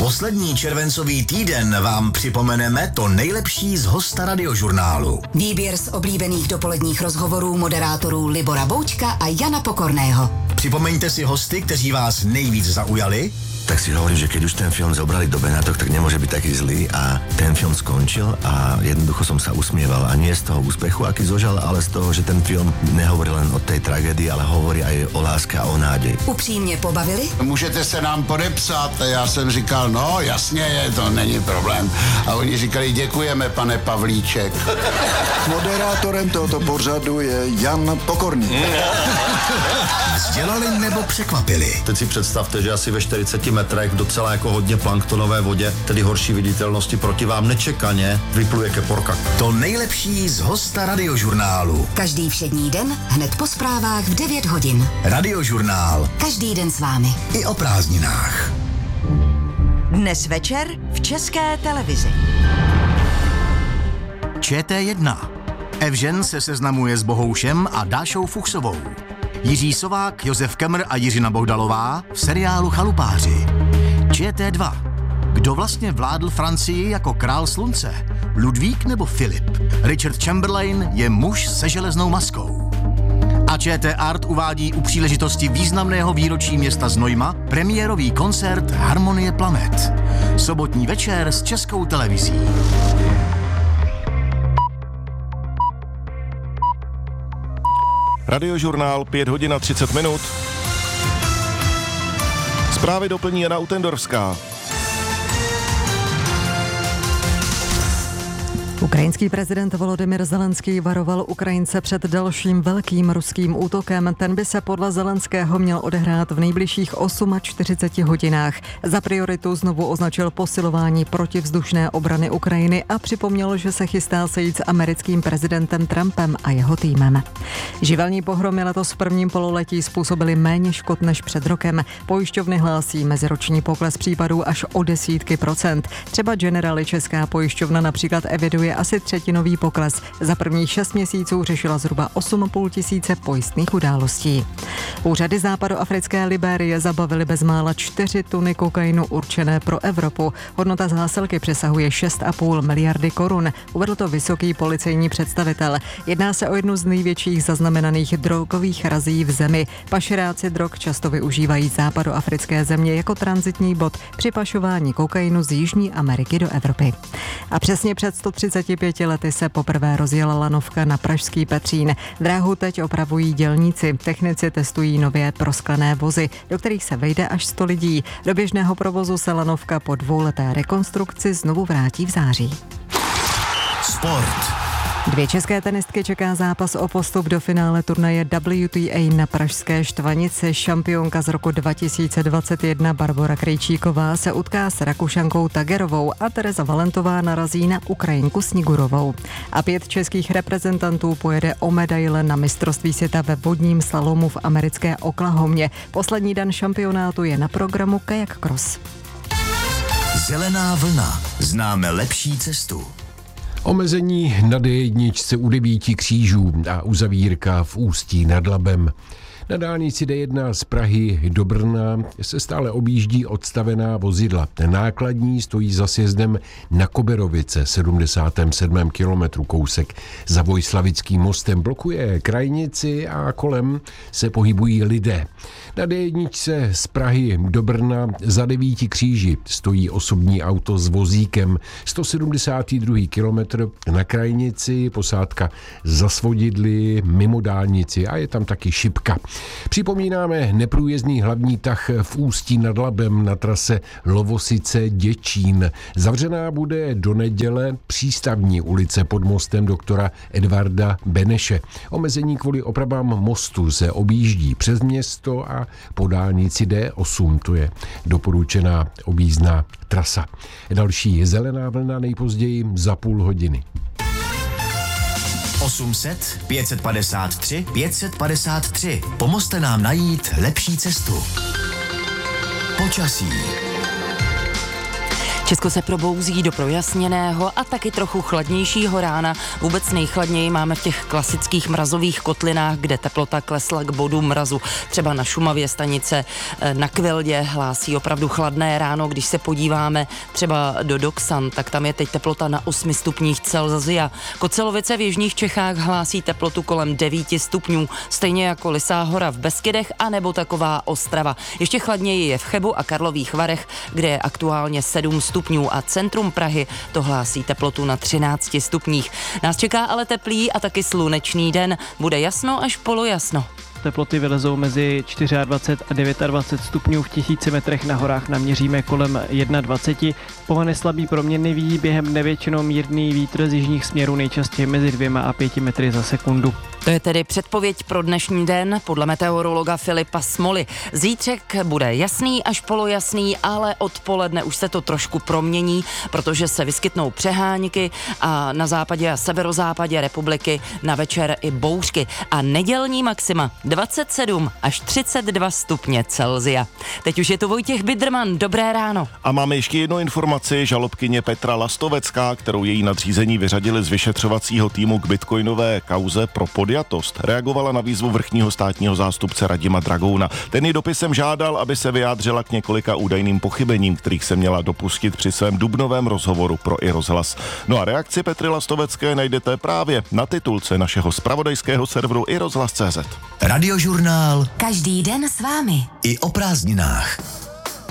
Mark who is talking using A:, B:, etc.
A: Poslední červencový týden vám připomeneme to nejlepší z hosta Radiožurnálu.
B: Výběr z oblíbených dopoledních rozhovorů moderátorů Libora Boučka a Jana Pokorného.
A: Připomeňte si hosty, kteří vás nejvíc zaujali.
C: Tak si hovorím, že keď už ten film zobrali do Benátok, tak nemôže byť taký zlý a ten film skončil a jednoducho som sa usmieval a nie z toho úspechu, aký zožal, ale z toho, že ten film nehovorí len o tej tragédii, ale hovorí aj o láske a o nádeji.
B: Upřímně pobavili?
D: Můžete se nám podepsat? A já jsem říkal, no jasně, to není problém. A oni říkali, děkujeme, pane Pavlíček.
E: Moderátorem tohoto pořadu je Jan Pokorný.
A: Vzdělali nebo překvapili?
F: Teď si představte, že asi ve 40 metrech v docela jako hodně planktonové vodě, tedy horší viditelnosti, proti vám nečekaně vypluje keporka.
A: To nejlepší z hosta Radiožurnálu.
B: Každý všední den, hned po zprávách v 9 hodin.
A: Radiožurnál.
B: Každý den s vámi.
A: I o prázdninách.
G: Dnes večer v České televizi.
A: ČT1. Evžen se seznamuje s Bohoušem a Dášou Fuchsovou. Jiří Sovák, Josef Kemr a Jiřina Bohdalová v seriálu Chalupáři. ČT2. Kdo vlastně vládl Francii jako král slunce? Ludvík nebo Filip? Richard Chamberlain je muž se železnou maskou. A ČT Art uvádí u příležitosti významného výročí města Znojma premiérový koncert Harmonie planet. Sobotní večer s Českou televizí.
H: Radiožurnál 5 hodin a 30 minut. Zprávy doplní Jana Utendorfská.
I: Ukrajinský prezident Volodymyr Zelenský varoval Ukrajince před dalším velkým ruským útokem. Ten by se podle Zelenského měl odehrát v nejbližších 48 hodinách. Za prioritu znovu označil posilování protivzdušné obrany Ukrajiny a připomněl, že se chystá sejít s americkým prezidentem Trumpem a jeho týmem. Živelní pohromy letos v prvním pololetí způsobily méně škod než před rokem. Pojišťovny hlásí meziroční pokles případů až o desítky procent. Třeba Generali Česká pojišťovna například eviduje asi třetinový pokles. Za prvních 6 měsíců řešila zhruba 8,5 tisíce pojistných událostí. Úřady západoafrické Libérie zabavily bezmála 4 tuny kokainu určené pro Evropu. Hodnota zásilky přesahuje 6,5 miliardy korun. Uvedl to vysoký policejní představitel. Jedná se o jednu z největších zaznamenaných drogových razí v zemi. Pašeráci drog často využívají západoafrické země jako tranzitní bod při pašování kokainu z Jižní Ameriky do Evropy. A přesně před 135 lety se poprvé rozjela lanovka na pražský Petřín. Dráhu teď opravují dělníci. Technici testují nově prosklené vozy, do kterých se vejde až 100 lidí. Do běžného provozu se lanovka po 2leté rekonstrukci znovu vrátí v září.
A: Sport.
I: 2 české tenistky čeká zápas o postup do finále turnaje WTA na pražské Štvanici. Šampionka z roku 2021 Barbora Krejčíková se utká s Rakušankou Tagerovou a Tereza Valentová narazí na Ukrajinku Snigurovou. A 5 českých reprezentantů pojede o medaile na mistrovství světa ve vodním slalomu v americké Oklahomě. Poslední den šampionátu je na programu kajak cross.
A: Zelená vlna. Známe lepší cestu.
J: Omezení na D1 u 9 křížů a uzavírka v Ústí nad Labem. Na dálnici D1 z Prahy do Brna se stále objíždí odstavená vozidla. Nákladní stojí za sjezdem na Koberovice, 77. kilometru kousek. Za Vojslavickým mostem blokuje krajnici a kolem se pohybují lidé. Na D1 z Prahy do Brna za 9 kříži stojí osobní auto s vozíkem. 172. kilometr na krajnici, posádka za svodidly mimo dálnici a je tam taky šipka. Připomínáme neprůjezdný hlavní tah v Ústí nad Labem na trase Lovosice-Děčín. Zavřená bude do neděle přístavní ulice pod mostem doktora Edvarda Beneše. Omezení kvůli opravám mostu se objíždí přes město a po dálnici D8, to je doporučená objízdná trasa. Další zelená vlna nejpozději za půl hodiny.
A: 800 553 553. Pomozte nám najít lepší cestu. Počasí.
K: Česko se probouzí do projasněného a taky trochu chladnějšího rána. Vůbec nejchladněji máme v těch klasických mrazových kotlinách, kde teplota klesla k bodu mrazu. Třeba na Šumavě stanice na Kvildě hlásí opravdu chladné ráno. Když se podíváme třeba do Doksan, tak tam je teď teplota na 8 stupních Celsia. Kocelovice v jižních Čechách hlásí teplotu kolem 9 stupňů, stejně jako Lysá hora v Beskydech a nebo taková Ostrava. Ještě chladněji je v Chebu a Karlových Varech, kde je aktuálně 7 stupňů a centrum Prahy to hlásí teplotu na 13 stupních. Nás čeká ale teplý a taky slunečný den. Bude jasno až polojasno.
L: Teploty vylezou mezi 24 a 29 stupňů, v 1000 metrech na horách naměříme kolem 21. Pohony slabý proměnlivý, během dne většinou mírný vítr z jižních směrů, nejčastěji mezi 2 a 5 metry za sekundu.
K: To je tedy předpověď pro dnešní den podle meteorologa Filipa Smoly. Zítřek bude jasný až polojasný, ale odpoledne už se to trošku promění, protože se vyskytnou přehánky a na západě a severozápadě republiky na večer i bouřky. A nedělní maxima 27 až 32 stupně Celsia. Teď už je tu Vojtěch Bidrman, dobré ráno.
H: A máme ještě jednu informaci, žalobkyně Petra Lastovecká, kterou její nadřízení vyřadili z vyšetřovacího týmu k bitcoinové kauze pro podjatost, reagovala na výzvu vrchního státního zástupce Radima Dragouna. Ten ji dopisem žádal, aby se vyjádřila k několika údajným pochybením, kterých se měla dopustit při svém dubnovém rozhovoru pro iRozhlas. No a reakci Petry Lastovecké najdete právě na titulce našeho zpravodajského serveru iRozhlas.cz.
A: Radiožurnál
B: Každý den s vámi.
A: i o prázdninách.